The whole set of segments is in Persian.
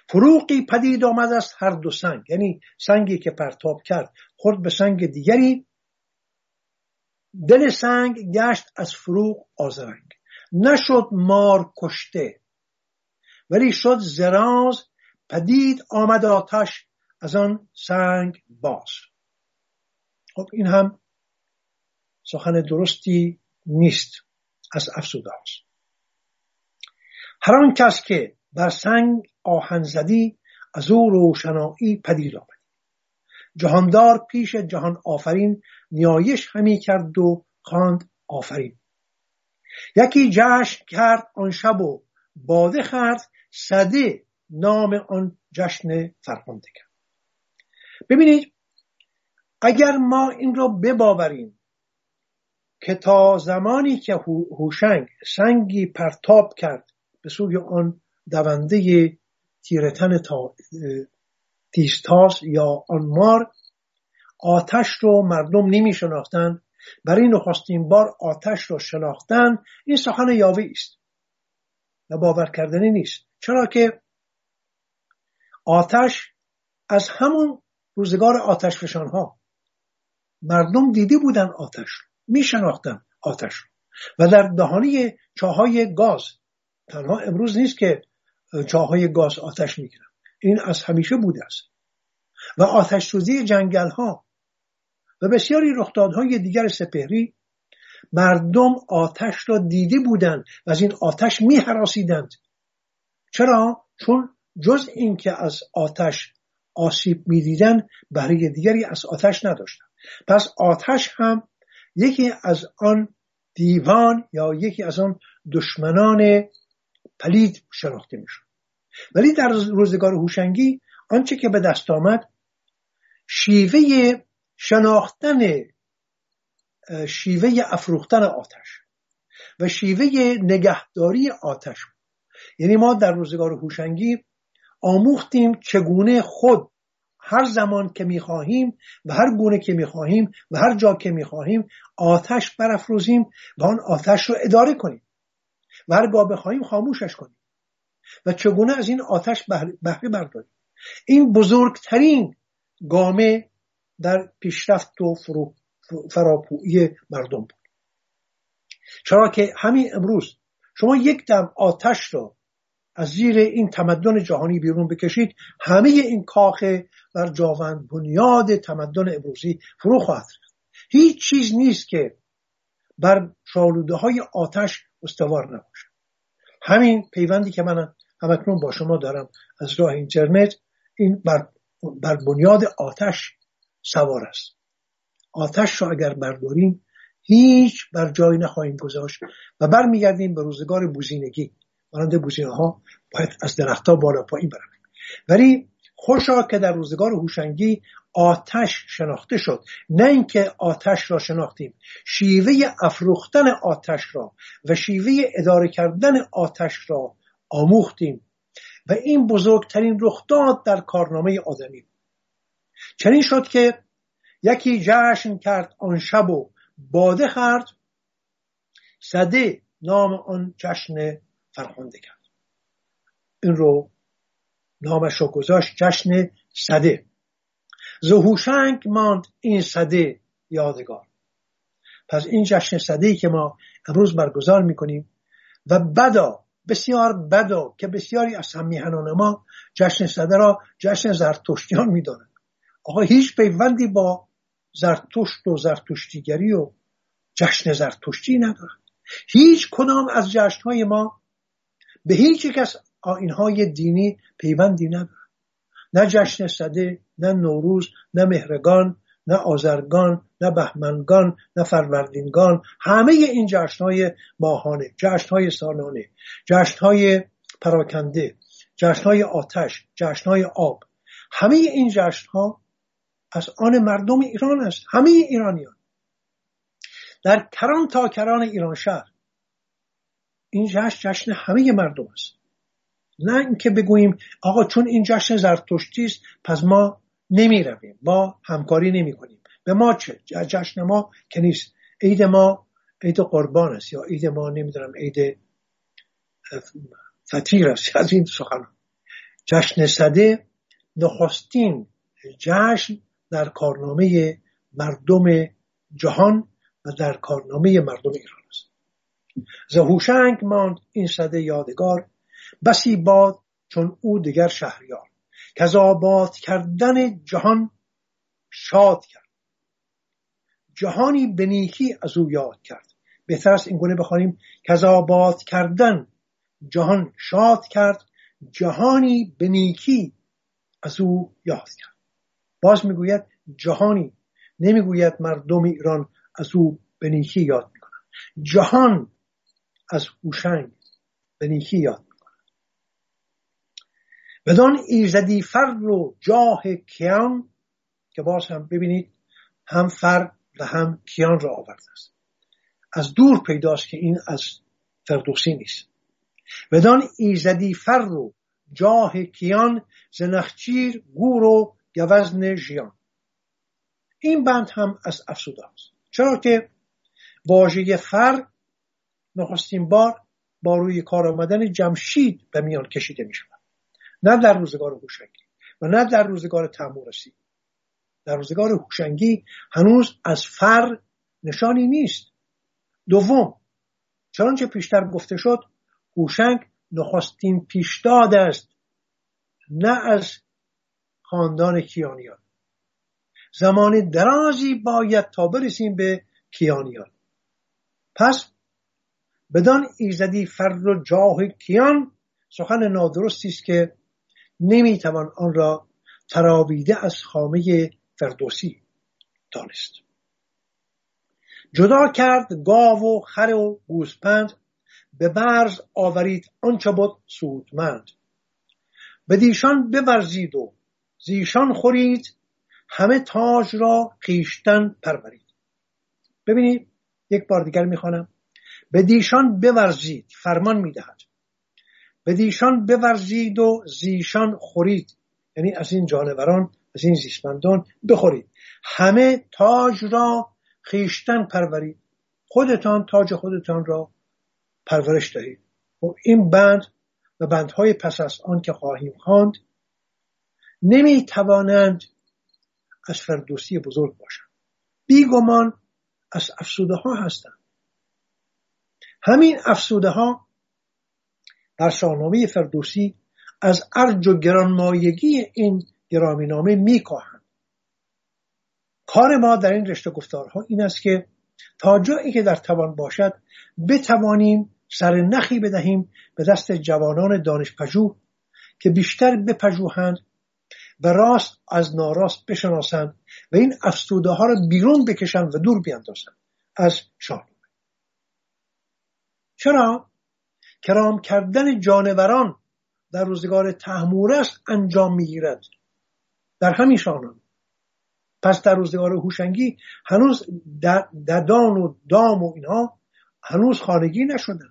فروغی پدید آمد از هر دو سنگ، یعنی سنگی که پرتاب کرد خورد به سنگ دیگری، دل سنگ گشت از فروغ آذرنگ. نشد مار کشته ولی شد زراز، پدید آمد آتش از آن سنگ باز. خب این هم سخن درستی نیست، از افسوده است. هر آن کس که بر سنگ آهن زدی، از او روشنایی پدید آمد. جهاندار پیش جهان آفرین، نیایش همی کرد و خواند آفرین. یکی جشن کرد آن شب و باده خورد، سده نام آن جشن فرخنده کرد. ببینید، اگر ما این رو بباوریم که تا زمانی که هوشنگ سنگی پرتاب کرد به سوی آن دونده تیرتن تیزتاز یا آن مار، آتش رو مردم نمی شناختن، برای نخستین بار آتش رو شناختن، این سخن یاوه‌ای است و باور کردنی نیست. چرا که آتش از همون روزگار آتش فشان ها مردم دیده بودن، آتش رو می شناختن، آتش رو. و در دهانی چاهای گاز، تنها امروز نیست که چاهای گاز آتش می گیرن، این از همیشه بوده است. و آتش سوزی جنگل ها و بسیاری رخدادهای دیگر سپهری، مردم آتش را دیده بودند و از این آتش می هراسیدند. چرا؟ چون جز این که از آتش آسیب می دیدن، بهره دیگری از آتش نداشتن. پس آتش هم یکی از آن دیوان یا یکی از آن دشمنان پلید شناخته می شد. ولی در روزگار هوشنگی آنچه که به دست آمد، شیوه شناختن، شیوه افروختن آتش و شیوه نگهداری آتش. یعنی ما در روزگار هوشنگی آموختیم چگونه خود هر زمان که می‌خواهیم و هر گونه که می‌خواهیم و هر جا که می‌خواهیم آتش برافروزیم و آن آتش رو اداره کنیم و هرگاه بخواهیم خاموشش کنیم و چگونه از این آتش بهره برداریم. این بزرگترین گامه در پیشرفت و فراپویی مردم بود. چرا که همین امروز شما یک دم آتش رو از زیر این تمدن جهانی بیرون بکشید، همه این کاخ بر جاوند بنیاد تمدن امروزی فرو خواهد ریخت. هیچ چیز نیست که بر شالوده های آتش استوار نباشه. همین پیوندی که من همکنون با شما دارم از راه اینترنت، این بر بنیاد آتش سوار است. آتش رو اگر برداریم هیچ بر جای نخواهیم گذاشت و برمیگردیم به روزگار بوزینگی. مانند بوزینه ها باید از درخت ها بالا پایین برویم. ولی خوشا که در روزگار هوشنگی آتش شناخته شد، نه اینکه آتش را شناختیم، شیوه افروختن آتش را و شیوه اداره کردن آتش را آموختیم و این بزرگترین رخداد در کارنامه آدمی. چنین شد که یکی جشن کرد آن شب و باده خورد، سده نام آن جشن فرخنده کرد. این رو نامش رو گذاشت جشن سده. ز هوشنگ ماند این سده یادگار. پس این جشن سده‌ای که ما امروز برگزار میکنیم و بسیار بدا که بسیاری از هم‌میهنان ما جشن سده را جشن زرتشتیان میدانند. آقا هیچ پیوندی با زرتشت و زرتشتیگری و جشن زرتشتی ندارد. هیچ کدام از جشنهای ما به هیچ یک از آیین‌های دینی پیوندی ندارد. نه جشن سده، نه نوروز، نه مهرگان، نه آذرگان، نه بهمنگان، نه فروردینگان، همه این جشنهای ماهانه، جشنهای سالانه، جشنهای پراکنده، جشنهای آتش، جشنهای آب، همه این جشنها از آن مردم ایران است. همه ایرانیان در کران تا کران ایران شهر این جشن همه مردم است. نه اینکه بگوییم آقا چون این جشن زرتشتی است پس ما نمی رویم، ما همکاری نمی کنیم. به ما چه؟ جشن ما که نیست. عید ما عید قربان است یا عید ما نمیدونم عید فطیر است. از این سخن جشن سده نخستین جشن در کارنامه مردم جهان و در کارنامه مردم ایران است. ز هوشنگ ماند این سده یادگار، بسی باد چون او دگر شهریار. که از آباد کردن جهان شاد کرد، جهانی به نیکی از او یاد کرد. بهتر است این گونه بخوانیم که از آباد کردن جهان شاد کرد، جهانی به نیکی از او یاد کرد. باز میگوید جهانی، نمیگوید مردم ایران از او به نیکی یاد میکنن. جهان از هوشنگ به نیکی یاد میکنن. بدان ایزدی فر و جاه کیان، که باز هم ببینید هم فر و هم کیان را آورده است. از دور پیداست که این از فردوسی نیست. بدان ایزدی فر و جاه کیان، ز نخچیر گور و گوزن ژیان. این بند هم از افسوده است. چرا که واژه فر نخستین بار با روی کار آمدن جمشید به میان کشیده می شود، نه در روزگار هوشنگی و نه در روزگار تحمورسی. در روزگار هوشنگی هنوز از فر نشانی نیست. دوم، چنانچه پیشتر گفته شد، هوشنگ نخستین پیشداد است، نه از خاندان کیانیان. زمان درازی باید تا برسیم به کیانیان. پس بدان ایزدی فر و جاه کیان، سخن نادرستی است که نمیتوان آن را تراویده از خامه فردوسی دانست. جدا کرد گاو و خر و گوسپند، به برز آورید آنچه بود سودمند. بدیشان بورزید و زیشان خورید، همه تاج را خویشتن پرورید. ببینید یک بار دیگر میخوانم. بدیشان بورزید، فرمان میدهد. بدیشان بورزید و زیشان خورید، یعنی از این جانوران، از این زیستمندان بخورید. همه تاج را خویشتن پرورید، خودتان تاج خودتان را پرورش دهید. و این بند و بندهای پس از آن که خواهیم خواند نمیتوانند از فردوسی بزرگ باشند، بیگمان از افسوده ها هستند. همین افسوده ها در شاهنامه فردوسی از ارج و گرانمایگی این گرامی‌نامه میکاهند. کار ما در این رشته گفتارها این است که تا جایی که در توان باشد بتوانیم سر نخی بدهیم به دست جوانان دانشپژوه که بیشتر بپژوهند و راست از ناراست بشناسند و این افسوده ها را بیرون بکشند و دور بیاندازند از شاهنامه. چرا؟ کرام کردن جانوران در روزگار تحمورس انجام میگیرد در همین شاهنامه. پس در روزگار هوشنگی هنوز ددان و دام و اینها هنوز خانگی نشدن.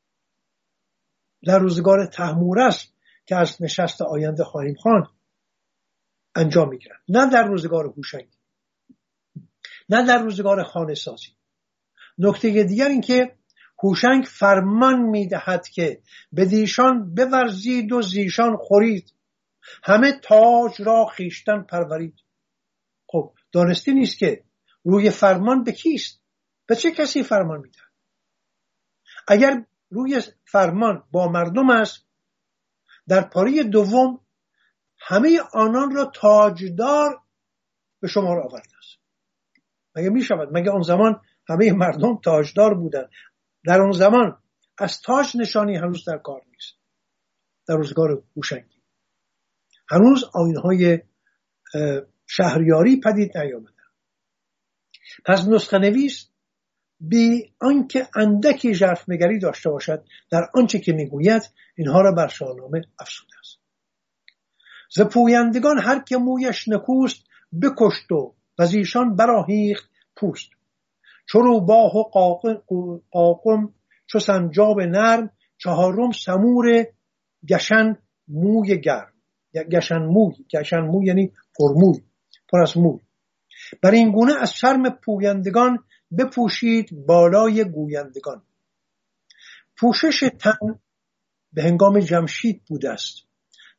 در روزگار تحمورس که از نشست آینده خواهیم خواند انجام میگیرد، نه در روزگار هوشنگی، نه در روزگار خانه سازی. نکته دیگر این که هوشنگ فرمان میدهد که بدیشان بورزید و زیشان خورید، همه تاج را خویشتن پرورید. خب دانسته نیست که روی فرمان به کیست؟ به چه کسی فرمان میده؟ اگر روی فرمان با مردم است، در پاره دوم همه آنان را تاجدار به شمار آورده است. مگه می شود؟ مگه اون زمان همه مردم تاجدار بودند؟ در اون زمان از تاج نشانی هنوز در کار نیست. در روزگار هوشنگی هنوز آیین‌های شهریاری پدید نیامده. پس نسخه نویس بی آنکه اندکی ژرفنگری داشته باشد در آنچه که میگوید اینها را بر شاهنامه افزوده است. ز پویندگان هر که مویش نکوست، بکشت و از ایشان برآهیخت پوست. چو روباه و قاقم چو سنجاب نرم، چهارم سمور گشن موی گرم. گشن موی یعنی پرموی، پر از موی. بر این گونه از شرم پویندگان، بپوشید بالای گویندگان. پوشش تن به هنگام جمشید بوده است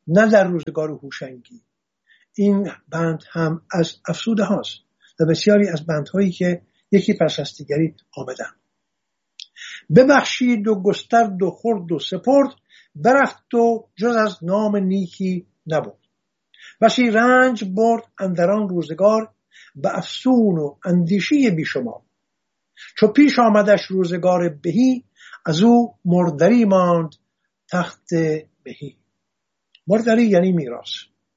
نه در روزگار هوشنگی. این بند هم از افسوده هاست و بسیاری از بندهایی که یکی پس از دیگری آمدن. ببخشید و گسترد و خورد و سپرد، برفت و جز از نام نیکی نبود. بسی رنج برد اندران روزگار، به افسون و اندیشی بیشمار. چو پیش آمدش روزگار بهی، از او مردری ماند تخت بهی. مردری یعنی میراث.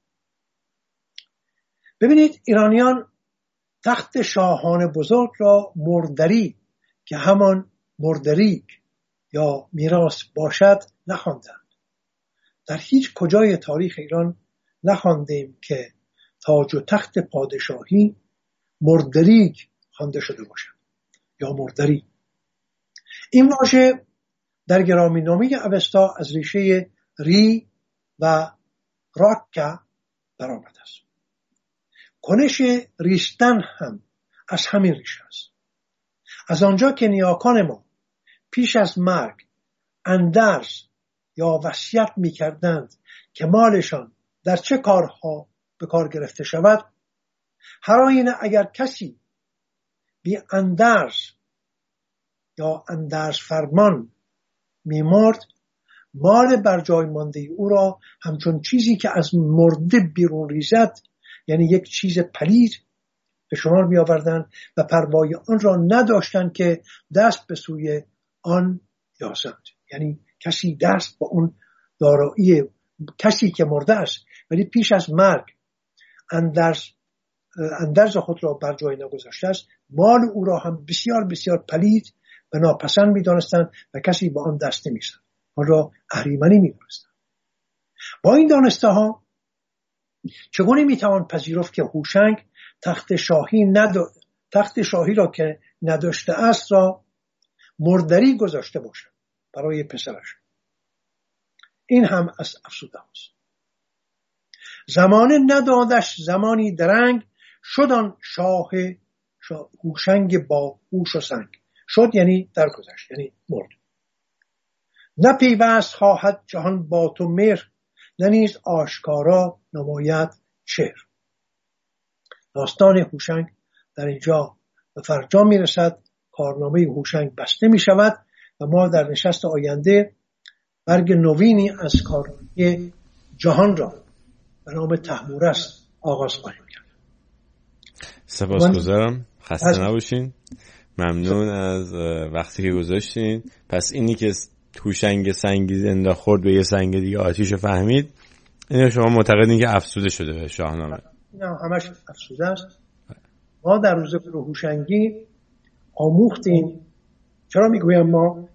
ببینید ایرانیان تخت شاهان بزرگ را مردری که همان مردریک یا میراث باشد نخواندند. در هیچ کجای تاریخ ایران نخواندیم که تاج و تخت پادشاهی مردریک خوانده شده باشد یا مردری. این واژه در گرامینامه اوستا از ریشه ری و راکا برآمده است. کنش ریستن هم از همین ریشه است. از آنجا که نیاکان ما پیش از مرگ اندرز یا وصیت می‌کردند که مالشان در چه کارها به کار گرفته شود، هر آینه اگر کسی بی اندرز یا اندرز فرمان می‌مرد، مال بر جای مانده او را همچون چیزی که از مرده بیرون ریزد، یعنی یک چیز پلید، به شمار می آوردند و پروای آن را نداشتند که دست به سوی آن یازند. یعنی کسی دست به اون دارایی کسی که مرده است ولی پیش از مرگ اندرز خود را بر جای نگذاشته است، مال او را هم بسیار بسیار پلید و ناپسند می دانستند و کسی به آن دست نمی زد. آن را اهریمنی می دانستند. با این دانسته ها چگونه می توان پذیرفت که هوشنگ تخت شاهی را که نداشته است را مردری گذاشته باشد برای پسرش؟ این هم از افسوده است. زمانه ندادش زمانی درنگ، شدان شاه هوشنگ با هوش و سنگ. شد یعنی درگذشت، یعنی مرد. نه پیوست خواهد جهان با تو مهر، نه نیز آشکارا نماید چهر. داستان هوشنگ در اینجا به فرجام میرسد. کارنامه هوشنگ بسته می شود و ما در نشست آینده برگ نوینی از کارنامه جهان را به نام طهمورث آغاز خواهیم کرد. سپاسگزارم. خسته نباشین. ممنون از وقتی که گذاشتین. پس اینی که هوشنگ سنگی زنده خورد به یه سنگ دیگه آتیشو فهمید، اینو شما معتقدین که افسوده شده به شاهنامه؟ نه، همش افسوده است. ما در روزگار هوشنگی آموختیم. چرا میگویم ما؟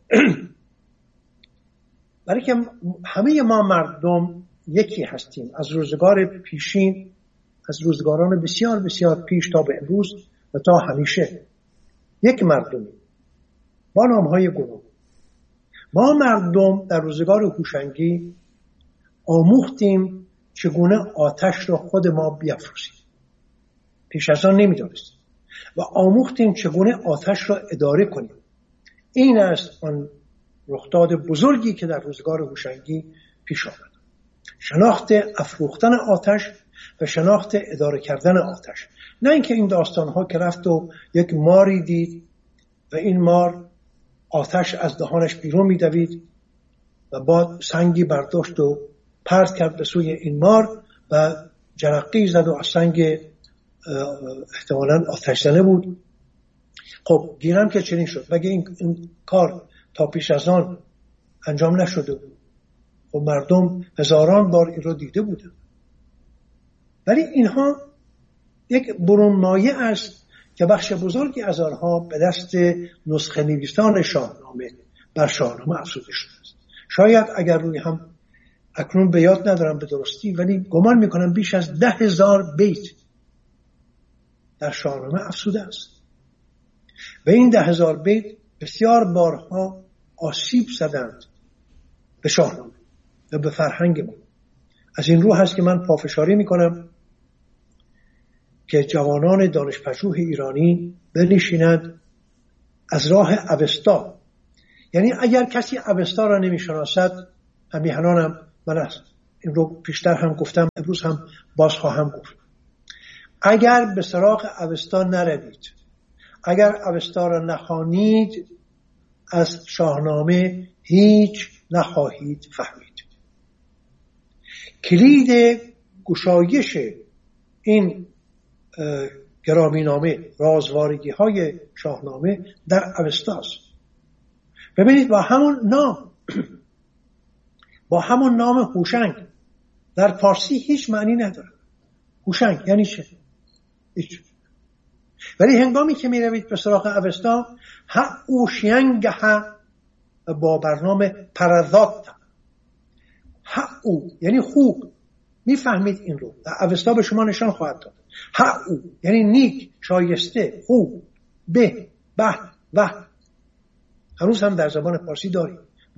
برای که همه ما مردم یکی هستیم. از روزگار پیشین، از روزگاران بسیار بسیار پیش تا به امروز و تا همیشه یک مردمی با نامهای گوناگون. ما مردم در روزگار هوشنگی آموختیم چگونه آتش را خود ما بیافروزیم. پیش از آن نمی‌دانستیم و آموختیم چگونه آتش را اداره کنیم. این است آن رخداد بزرگی که در روزگار هوشنگی پیش آمد. شناخت افروختن آتش و شناخت اداره کردن آتش. نه اینکه این داستان‌ها که رفت و یک ماری دید و این مار آتش از دهانش بیرون می‌دوید و بعد سنگی برداشت و پرت کرد به سوی این مار و جرقی زد و از سنگ احتمالاً آتش زنه بود. خب گیرم که چنین شد. مگه این کار تا پیش از آن انجام نشده بود؟ خب مردم هزاران بار این رو دیده بودن. ولی اینها یک برونمایه است که بخش بزرگی از آنها به دست نسخه نویسان شاهنامه بر شاهنامه افزوده شده است. شاید اگر روی هم اکنون به یاد ندارم به درستی، ولی گمان میکنم بیش از 10,000 بیت در شاهنامه افزوده است و این 10,000 بیت بسیار بارها آسیب زدند به شاهنامه و به فرهنگ ما. از این رو هست که من پافشاری میکنم که جوانان دانشپژوه ایرانی بنشینند از راه اوستا. یعنی اگر کسی اوستا را نمیشناسد، همیهنانم من از این رو پیشتر هم گفتم، امروز هم باز خواهم گفت. اگر به سراغ اوستا نروید، اگر اوستا را نخوانید، از شاهنامه هیچ نخواهید فهمید. کلید گشایش این گرامینامه، رازوارگی های شاهنامه در اوستاست. ببینید با همون نام هوشنگ در فارسی هیچ معنی نداره. هوشنگ یعنی چه؟ هیچ. ولی هنگامی که می روید به سراغ اوستا، هوشنگ با برنامه پرذات، او یعنی خوب، میفهمید این رو در اوستا به شما نشان خواهد داد. او یعنی نیک، شایسته، خوب، به، هنوز هم در زبان فارسی داریم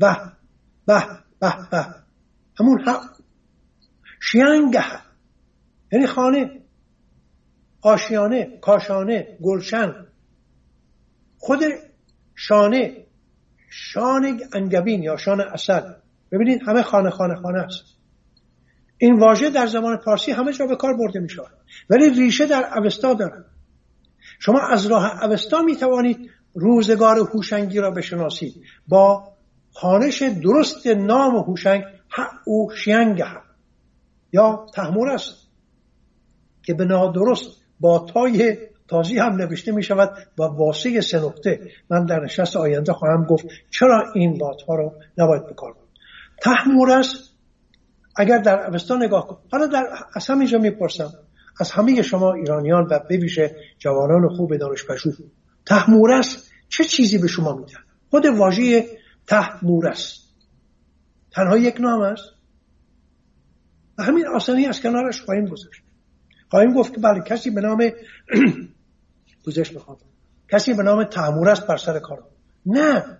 همون شینگه یعنی خانه، آشیانه، کاشانه، گلشن. خود شانه انگبین یا شانه عسل، ببینید همه خانه است. این واژه در زبان فارسی همه جا به کار برده می شود، ولی ریشه در اوستا داره. شما از راه اوستا می توانید روزگار هوشنگی را بشناسید با خوانش درست نام هوشنگ، هوشنگ یا تحمورست که به نادرست با تای تازی هم نوشته می شود و واسه 3 نقطه. من در نشست آینده خواهم گفت چرا این باتها رو نباید بکار برد. تحمورست اگر در اوستا نگاه کن. حالا از همینجا میپرسم از همه شما ایرانیان و به ویژه جوانان خوب دانشپژوه، تحمورست چه چیزی به شما میده؟ خود واژه تحمورست تنها یک نام است و همین آسانی از کنارش خواهیم گذاشت. خواهیم گفت که بله کسی به نام پوزش میخواد، کسی به نام تحمورست بر سر کار. نه،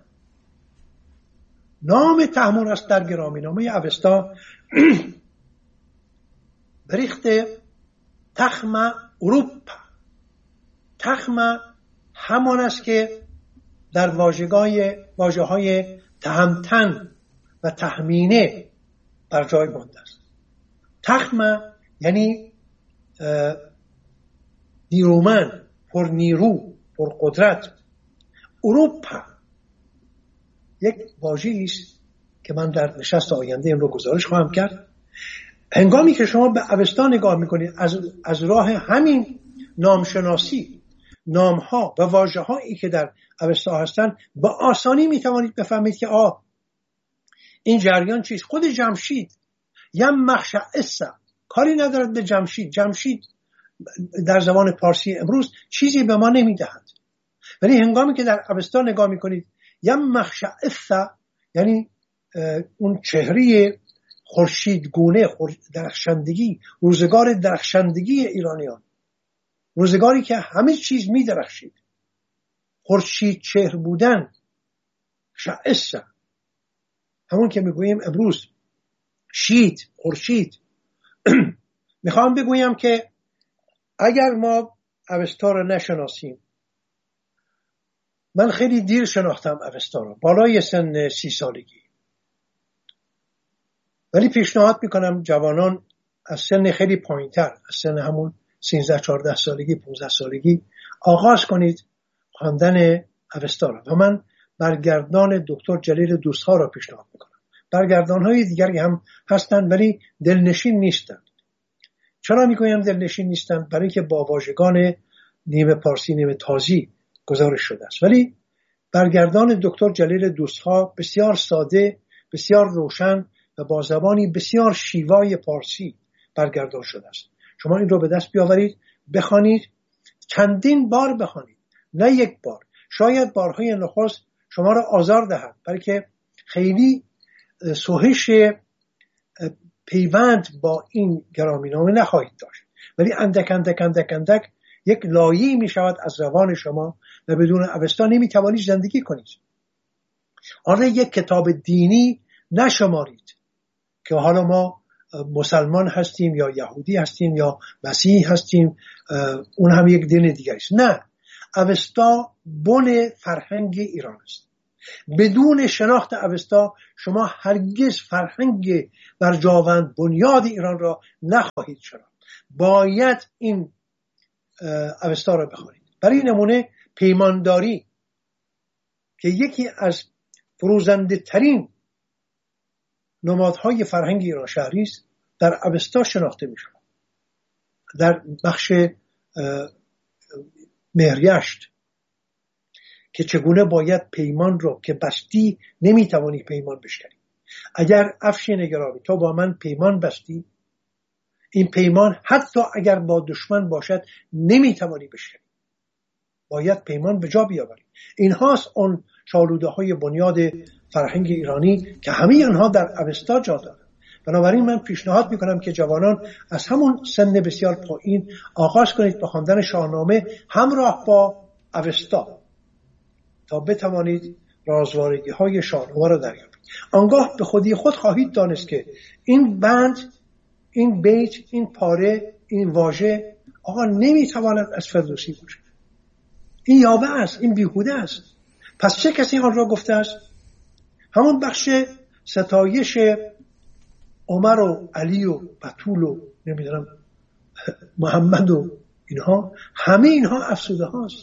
نام تحمورست در گرامینامه اوستا بریخته تخم اروپا. تخم همان است که در واژه‌های تهمتن و تهمینه بر جای مانده است. تخم یعنی نیرومند، پر نیرو، پر قدرت. اروپا یک واژه‌ای است که من در نشست آینده این رو گزارش خواهم کرد. هنگامی که شما به اوستا نگاه میکنید از راه همین نامشناسی، نامها و واژه‌هایی که در اوستا هستند، با آسانی میتوانید بفهمید که این جریان چیست. خود جمشید یم مخشعصه کاری ندارد به جمشید. جمشید در زبان پارسی امروز چیزی به ما نمیدهد، ولی هنگامی که در اوستا نگاه میکنید یم مخشعصه یعنی اون چهره خورشیدگونه، درخشندگی، روزگار درخشندگی ایرانیان، روزگاری که همه چیز می درخشید، خورشید چهر بودن، شعصه، همون که میگوییم امروز شید، خورشید. میخوام بگویم که اگر ما اوستا رو نشناسیم، من خیلی دیر شناختم اوستا رو، بالای سن 30 سالگی، ولی پیشنهاد میکنم جوانان از سن خیلی پایینتر، از سن همون 13-14 سالگی 15 سالگی آغاز کنید خواندن اوستا را. و من برگردان دکتر جلیل دوستها را پیشنهاد میکنم. برگردانهای دیگری هم هستند ولی دلنشین نیستند. چرا میگویم دلنشین نیستند؟ برای که با واژگان نیمه پارسی نیمه تازی گزارش شده است، ولی برگردان دکتر جلیل دوستها بسیار ساده، بسیار روشن و با زبانی بسیار شیوای پارسی برگردان شده است. شما این رو به دست بیاورید، بخوانید، چندین بار بخوانید، نه یک بار. شاید بارهای نخست شما را آزار دهد، برای که خیلی سوهش پیوند با این گرامینامه نخواهید داشت، ولی اندک اندک اندک اندک یک لایه‌ای می شود از زبان شما و بدون اوستا نمی توانید زندگی کنید. آن یک کتاب دینی نشمارید که حالا ما مسلمان هستیم یا یهودی هستیم یا مسیحی هستیم، اون هم یک دین دیگری است. نه، اوستا بن فرهنگ ایران است. بدون شناخت اوستا شما هرگز فرهنگ برجاوند بنیاد ایران را نخواهید شناخت. باید این اوستا را بخوانید. برای نمونه پیمانداری که یکی از فروزنده ترین نمادهای فرهنگ ایران شهری است، در اوستا شناخته می شود. در بخش مهریشت که چگونه باید پیمان رو که بستی نمیتوانی پیمان بشکنی. اگر افشین گرامی تو با من پیمان بستی، این پیمان حتی اگر با دشمن باشد نمیتوانی بشکنی، باید پیمان به جا بیاوری. این هاست اون شالوده های بنیاد فرهنگ ایرانی که همه آنها در اوستا جا دارند. بنابراین من پیشنهاد میکنم که جوانان از همون سن بسیار پایین آغاز کنید به خواندن شاهنامه همراه با اوستا تا بتوانید رازوارگی های شاهنامه را دریابید. آنگاه به خودی خود خواهید دانست که این بند، این بیت، این پاره، این واژه آقا نمیتواند از فردوسی باشه. این یاوه است، این بیهوده است. پس چه کسی آن را گفته است؟ همون بخش ستایش عمر و علی و بطول و نمیدونم محمد و اینها، همه اینها افسوده هاست.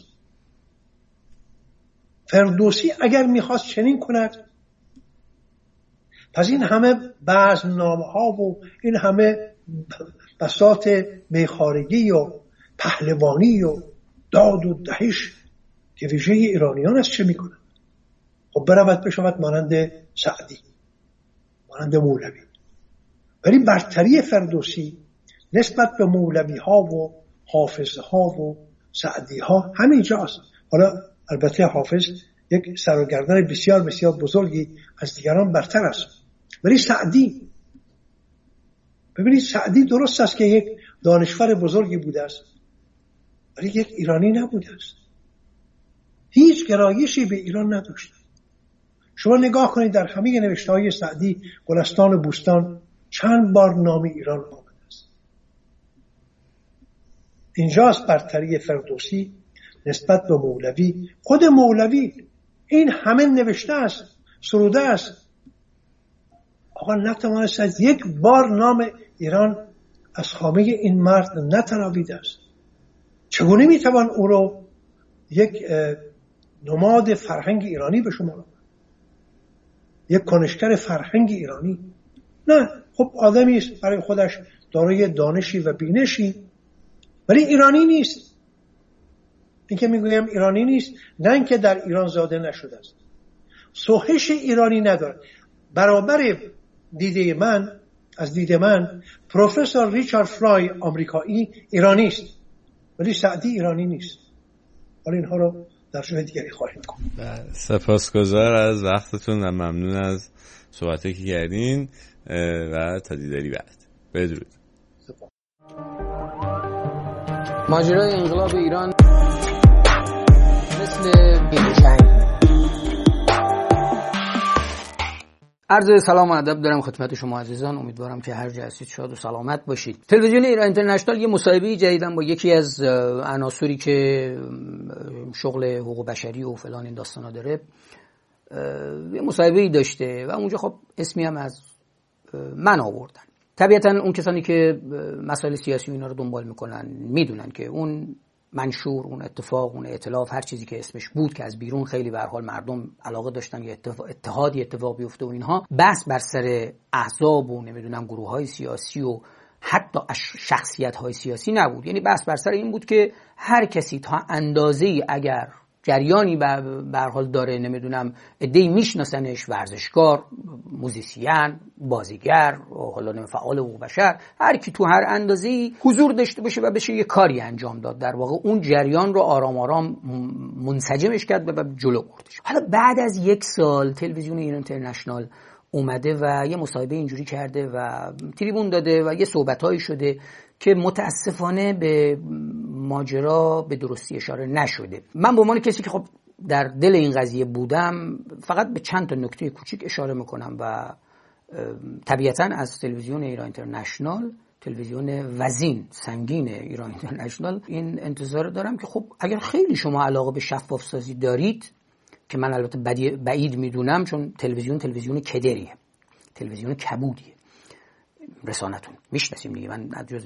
فردوسی اگر میخواست چنین کند، پس این همه بزمنامه ها و این همه بساط میخارگی و پهلوانی و داد و دهش که ویژه ایرانیان است چه میکنند؟ خب برود بشود مانند سعدی، مانند مولوی. ولی برتری فردوسی نسبت به مولوی ها و حافظ ها و سعدی ها همینجاست. حالا البته حافظ یک سر و گردن بسیار بسیار بزرگی از دیگران برتر است، ولی سعدی، ببینید سعدی درست است که یک دانشور بزرگی بوده است، ولی یک ایرانی نبوده است. هیچ گرایشی به ایران نداشت. شما نگاه کنید در همه نوشته‌های سعدی، گلستان و بوستان، چند بار نام ایران آمده است. اینجاست برتری فردوسی نسبت به مولوی. خود مولوی این همه نوشته است، سروده است، آقا نتوانست از یک بار نام ایران از خامه این مرد نتراویده است. چگونه میتوان او رو یک نماد فرهنگ ایرانی به شما آورد؟ یک کنشگر فرهنگ ایرانی؟ نه، خب آدمی است برای خودش دارای دانشی و بینشی، ولی ایرانی نیست. این که میگویم ایرانی نیست، نه اینکه در ایران زاده نشده است، سوهش ایرانی نداره. برابر از دید من پروفسور ریچارد فرای آمریکایی ایرانی است، ولی سعدی ایرانی نیست. حالا اینها رو در جای دیگری خواهیم گفت. سپاسگزار از وقتتون و ممنون از صحبتی که کردین و تا دیداری بعد. بدرود. ماجرای انقلاب ایران مثل بی‌جنگ. عرض سلام و ادب دارم خدمت شما عزیزان. امیدوارم که هر جا هستید شاد و سلامت باشید. تلویزیون ایران اینترنشنال یه مصاحبه جدیدن با یکی از عناصری که شغل حقوق بشری و فلان این داستانا داره، یه مصاحبه‌ای داشته و اونجا خب اسمی هم از من آوردن. طبیعتا اون کسانی که مسائل سیاسی اینا رو دنبال میکنن میدونن که اون منشور، اون اتفاق، اون ائتلاف، هر چیزی که اسمش بود که از بیرون خیلی به هر حال مردم علاقه داشتن یه اتفاق بیفته و اینها، بس بر سر احزاب و نمیدونم گروه‌های سیاسی و حتی شخصیت‌های سیاسی نبود. یعنی بس بر سر این بود که هر کسی تا اندازه‌ای اگر جریانی به هر حال داره، نمیدونم عده‌ای میشناسنش، ورزشکار، موزیسین، بازیگر، حالا فعال حقوق بشر، هر کی تو هر اندازه‌ای حضور داشته باشه و بشه یه کاری انجام داد، در واقع اون جریان رو آرام آرام منسجمش کرد و جلو بردش. حالا بعد از 1 سال تلویزیون ایران اینترنشنال اومده و یه مصاحبه اینجوری کرده و تریبون داده و یه صحبتایی شده که متاسفانه به ماجرا به درستی اشاره نشده. من به عنوان کسی که خب در دل این قضیه بودم فقط به چند تا نکته کوچیک اشاره میکنم و طبیعتا از تلویزیون ایران اینترنشنال، تلویزیون وزین سنگین ایران اینترنشنال، این انتظار دارم که خب اگر خیلی شما علاقه به شفاف سازی دارید که من البته بعید میدونم، چون تلویزیون کدریه، تلویزیون کبودیه. رسانتون میشناسیم دیگه، من از